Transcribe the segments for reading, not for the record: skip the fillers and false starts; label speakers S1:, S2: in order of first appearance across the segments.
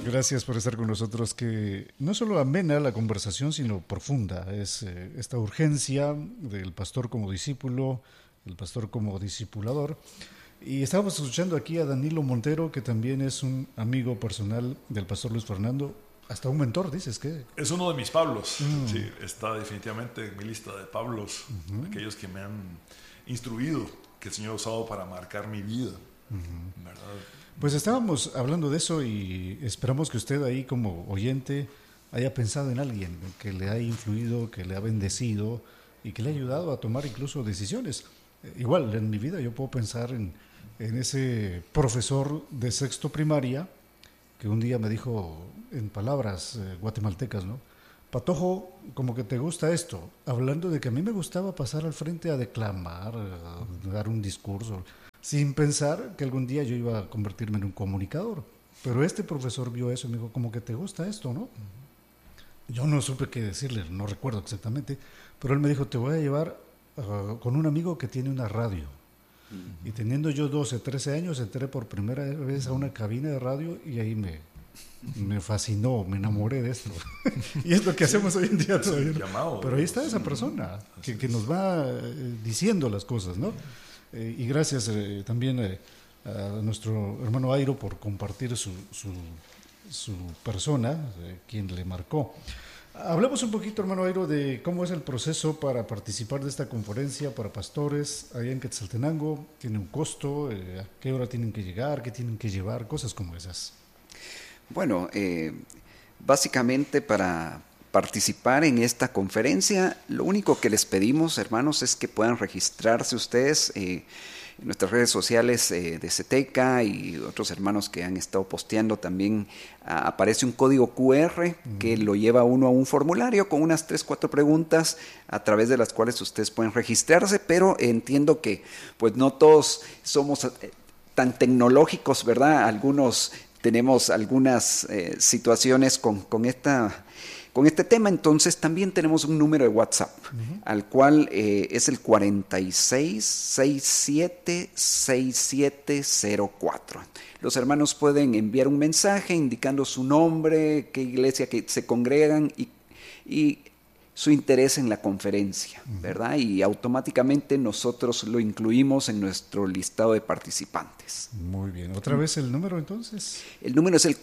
S1: Gracias por estar con nosotros, que no solo amena la conversación, sino profunda. Es esta urgencia del pastor como discípulo, el pastor como discipulador. Y estábamos escuchando aquí a Danilo Montero, que también es un amigo personal del pastor Luis Fernando, hasta un mentor, dices que.
S2: Es uno de mis Pablos, sí, está definitivamente en mi lista de Pablos, aquellos que me han instruido, que el Señor ha usado para marcar mi vida, ¿verdad?
S1: Pues estábamos hablando de eso y esperamos que usted ahí como oyente haya pensado en alguien que le ha influido, que le ha bendecido y que le ha ayudado a tomar incluso decisiones. Igual en mi vida yo puedo pensar en ese profesor de sexto primaria que un día me dijo en palabras guatemaltecas, ¿no? Patojo, como que te gusta esto, hablando de que a mí me gustaba pasar al frente a declamar, a dar un discurso, sin pensar que algún día yo iba a convertirme en un comunicador. Pero este profesor vio eso y me dijo, como que te gusta esto, ¿no? Yo no supe qué decirle, no recuerdo exactamente, pero él me dijo, te voy a llevar con un amigo que tiene una radio. Y teniendo yo 12, 13 años, entré por primera vez a una cabina de radio y ahí me fascinó, me enamoré de esto. Y es lo que hacemos hoy en día todavía, ¿no?
S2: Llamado,
S1: pero ahí está esa persona que nos va diciendo las cosas, ¿no? Y gracias también a nuestro hermano Airo por compartir su persona, quien le marcó. Hablemos un poquito, hermano Airo, de cómo es el proceso para participar de esta conferencia para pastores allá en Quetzaltenango. ¿Tiene un costo? ¿A qué hora tienen que llegar? ¿Qué tienen que llevar? Cosas como esas.
S3: Bueno, básicamente para participar en esta conferencia, lo único que les pedimos, hermanos, es que puedan registrarse ustedes en nuestras redes sociales de CETECA y otros hermanos que han estado posteando también. Aparece un código QR que lo lleva uno a un formulario con unas 3, 4 preguntas a través de las cuales ustedes pueden registrarse, pero entiendo que pues no todos somos tan tecnológicos, ¿verdad? Algunos tenemos algunas situaciones con este tema, entonces también tenemos un número de WhatsApp, al cual es el 46676704. Los hermanos pueden enviar un mensaje indicando su nombre, qué iglesia que se congregan y su interés en la conferencia, ¿verdad? Y automáticamente nosotros lo incluimos en nuestro listado de participantes.
S1: Muy bien. ¿Otra vez el número entonces?
S3: El número es el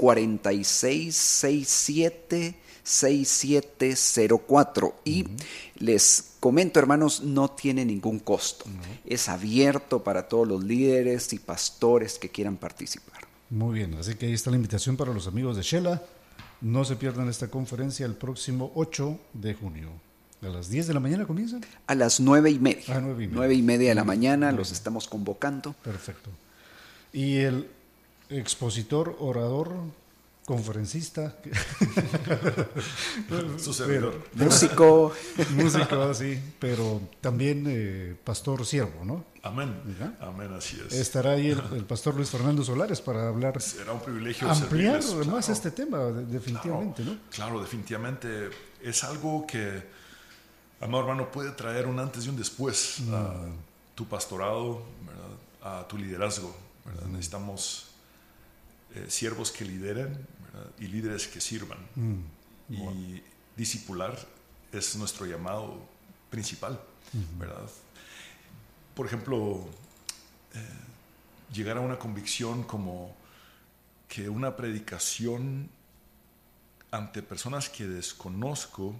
S3: 46676704 y les comento, hermanos, no tiene ningún costo. Es abierto para todos los líderes y pastores que quieran participar.
S1: Muy bien, así que ahí está la invitación para los amigos de Shela. No se pierdan esta conferencia el próximo 8 de junio. ¿A las 10 de la mañana comienzan?
S3: A las 9:30.
S1: 9:30.
S3: 9:30 de la mañana los estamos convocando.
S1: Perfecto. ¿Y el expositor, orador, conferencista?
S2: Su servidor.
S3: Músico.
S1: Músico, sí, pero también pastor siervo, ¿no?
S2: Amén.
S1: ¿Ya?
S2: Amén, así es.
S1: Estará ahí el pastor Luis Fernando Solares para hablar.
S2: Será un privilegio
S1: ampliar
S2: servirles,
S1: más
S2: claro.
S1: este tema, definitivamente,
S2: Claro,
S1: ¿no?
S2: claro, definitivamente es algo que, amado hermano, puede traer un antes y un después a tu pastorado, ¿verdad? A tu liderazgo, ¿verdad? Necesitamos siervos que lideren, ¿verdad? Y líderes que sirvan. Y discipular es nuestro llamado principal, ¿verdad? Por ejemplo, llegar a una convicción como que una predicación ante personas que desconozco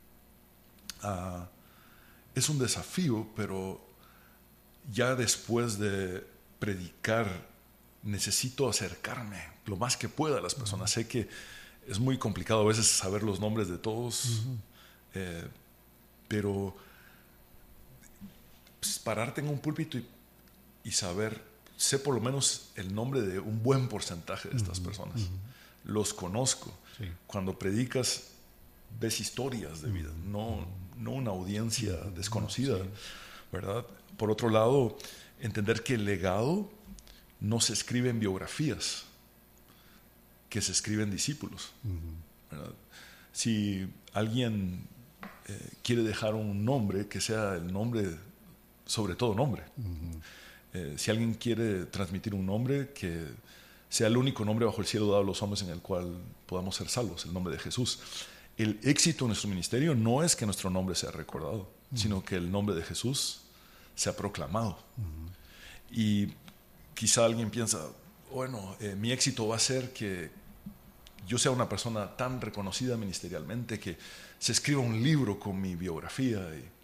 S2: es un desafío, pero ya después de predicar necesito acercarme lo más que pueda a las personas. Sé que es muy complicado a veces saber los nombres de todos, pero pues, pararte en un púlpito y saber, sé por lo menos el nombre de un buen porcentaje de estas personas. Los conozco.
S1: Sí.
S2: Cuando predicas, ves historias de vida, no una audiencia desconocida, ¿verdad? Por otro lado, entender que el legado no se escribe en biografías, que se escribe en discípulos, ¿verdad? Si alguien quiere dejar un nombre, que sea el nombre, sobre todo nombre. Si alguien quiere transmitir un nombre, que sea el único nombre bajo el cielo dado a los hombres en el cual podamos ser salvos, el nombre de Jesús. El éxito de nuestro ministerio no es que nuestro nombre sea recordado, sino que el nombre de Jesús sea proclamado. Y quizá alguien piensa, bueno, mi éxito va a ser que yo sea una persona tan reconocida ministerialmente que se escriba un libro con mi biografía.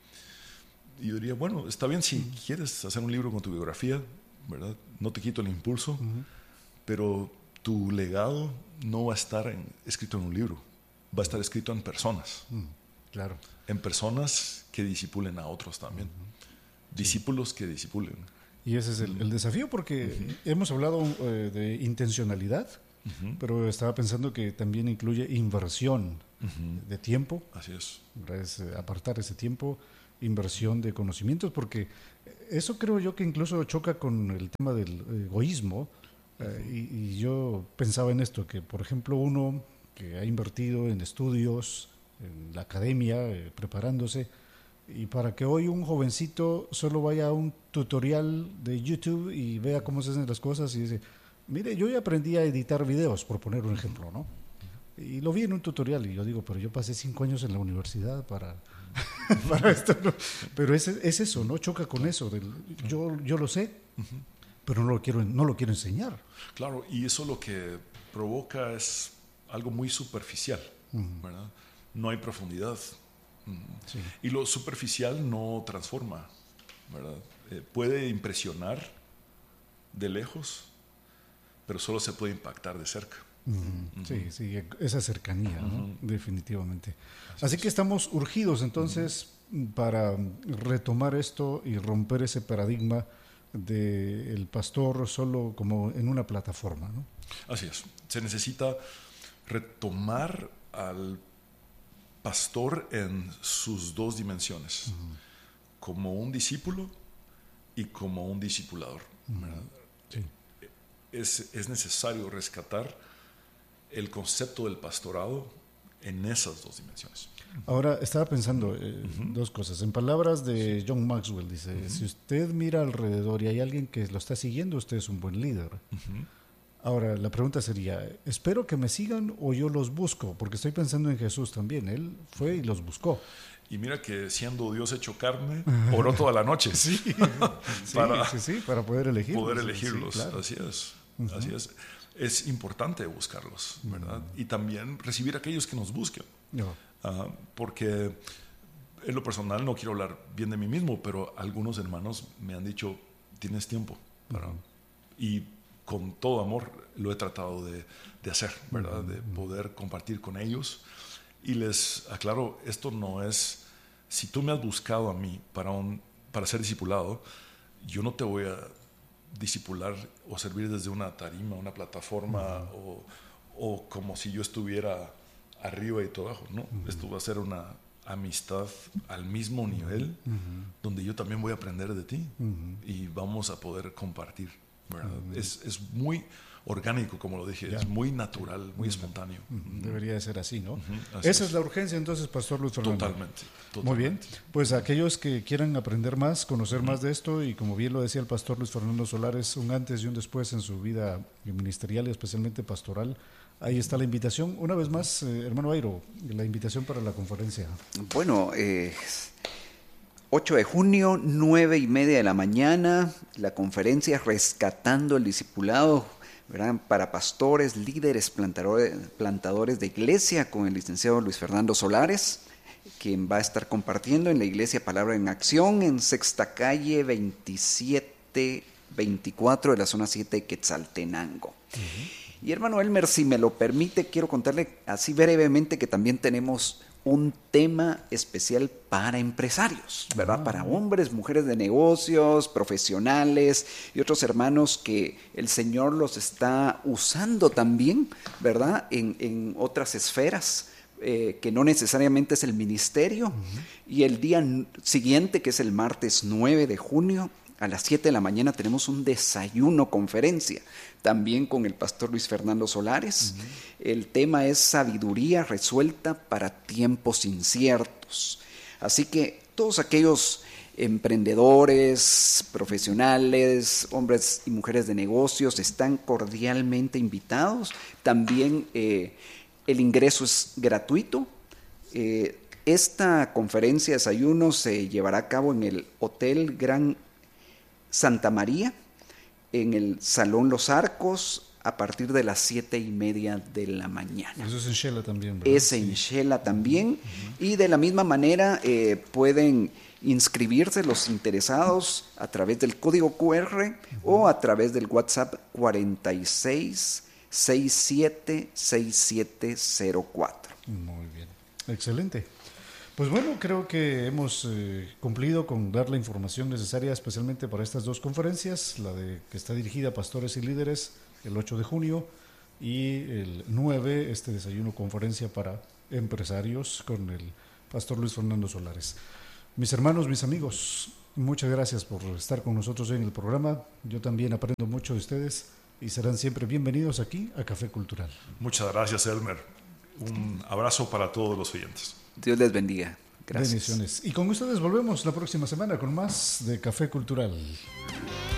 S2: Y yo diría, bueno, está bien si quieres hacer un libro con tu biografía, ¿verdad? No te quito el impulso, pero tu legado no va a estar escrito en un libro, va a estar escrito en personas.
S1: Claro.
S2: En personas que discipulen a otros también. Discípulos que discipulen.
S1: Y ese es el desafío, porque hemos hablado de intencionalidad, pero estaba pensando que también incluye inversión de tiempo.
S2: Así es.
S1: Es apartar ese tiempo, inversión de conocimientos, porque eso creo yo que incluso choca con el tema del egoísmo. Y yo pensaba en esto, que por ejemplo uno que ha invertido en estudios, en la academia, preparándose, y para que hoy un jovencito solo vaya a un tutorial de YouTube y vea cómo se hacen las cosas y dice, mire, yo ya aprendí a editar videos, por poner un ejemplo, ¿no? Y lo vi en un tutorial y yo digo, pero yo pasé 5 años en la universidad para esto, ¿no? Pero es eso, ¿no? Choca con eso, yo lo sé, pero no lo quiero enseñar.
S2: Claro, y eso lo que provoca es algo muy superficial, ¿verdad? No hay profundidad. Sí. Y lo superficial no transforma, ¿verdad? Puede impresionar de lejos, pero solo se puede impactar de cerca.
S1: Sí, esa cercanía, ¿no? Definitivamente. Así que estamos urgidos entonces para retomar esto y romper ese paradigma del pastor solo como en una plataforma, ¿no?
S2: Así es. Se necesita retomar al pastor en sus dos dimensiones, como un discípulo y como un discipulador.
S1: Sí.
S2: Es necesario rescatar el concepto del pastorado en esas dos dimensiones.
S1: Ahora, estaba pensando dos cosas. En palabras de John Maxwell, dice, si usted mira alrededor y hay alguien que lo está siguiendo, usted es un buen líder. Ahora, la pregunta sería, ¿espero que me sigan o yo los busco? Porque estoy pensando en Jesús también. Él fue y los buscó.
S2: Y mira que siendo Dios hecho carne, oró toda la noche.
S1: Sí, para poder elegirlos.
S2: Poder elegirlos,
S1: sí, claro.
S2: Así es. Así es. Es importante buscarlos, ¿verdad? Y también recibir a aquellos que nos busquen. Porque en lo personal no quiero hablar bien de mí mismo, pero algunos hermanos me han dicho, tienes tiempo para... Y con todo amor lo he tratado de hacer, ¿verdad? De poder compartir con ellos. Y les aclaro, esto no es... Si tú me has buscado a mí para ser discipulado, yo no te voy a discipular o servir desde una tarima, una plataforma o como si yo estuviera arriba y tú abajo. No, esto va a ser una amistad al mismo nivel, donde yo también voy a aprender de ti y vamos a poder compartir, ¿verdad? Es muy orgánico, como lo dije, es muy natural, muy espontáneo.
S1: Debería de ser así, ¿no? Esa es la urgencia entonces, Pastor Luis Fernando.
S2: Totalmente.
S1: Muy bien, pues aquellos que quieran aprender más, conocer más de esto, y como bien lo decía el Pastor Luis Fernando Solares, un antes y un después en su vida ministerial y especialmente pastoral, ahí está la invitación. Una vez más, hermano Airo, la invitación para la conferencia.
S3: Bueno, 8 de junio, 9:30 de la mañana, la conferencia Rescatando el Discipulado, ¿verdad? Para pastores, líderes, plantadores de iglesia, con el licenciado Luis Fernando Solares, quien va a estar compartiendo en la iglesia Palabra en Acción, en Sexta Calle 2724 de la zona 7 de Quetzaltenango. Y hermano Elmer, si me lo permite, quiero contarle así brevemente que también tenemos un tema especial para empresarios, ¿verdad? Para hombres, mujeres de negocios, profesionales y otros hermanos que el Señor los está usando también, ¿verdad? En otras esferas, que no necesariamente es el ministerio. Y el día siguiente, que es el martes 9 de junio, a las 7 de la mañana tenemos un desayuno conferencia, también con el pastor Luis Fernando Solares. El tema es sabiduría resuelta para tiempos inciertos. Así que todos aquellos emprendedores, profesionales, hombres y mujeres de negocios están cordialmente invitados. También el ingreso es gratuito. Esta conferencia desayuno se llevará a cabo en el Hotel Gran Santa María, en el Salón Los Arcos, a partir de las 7:30 de la mañana.
S1: Eso es en Shela también, ¿verdad?
S3: Es en Shela también. Y de la misma manera pueden inscribirse los interesados a través del código QR o a través del WhatsApp 46676704.
S1: Muy bien, excelente. Pues bueno, creo que hemos cumplido con dar la información necesaria especialmente para estas dos conferencias, la de que está dirigida a pastores y líderes el 8 de junio y el 9, este desayuno conferencia para empresarios con el pastor Luis Fernando Solares. Mis hermanos, mis amigos, muchas gracias por estar con nosotros hoy en el programa. Yo también aprendo mucho de ustedes y serán siempre bienvenidos aquí a Café Cultural.
S2: Muchas gracias, Elmer. Un abrazo para todos los oyentes.
S3: Dios les bendiga. Gracias.
S1: Bendiciones. Y con ustedes volvemos la próxima semana con más de Café Cultural.